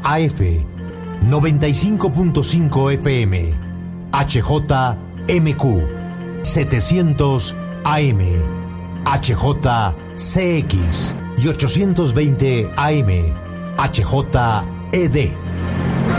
AF, 95.5 FM, HJMQ, 700 AM, HJCX y 820 AM, HJED.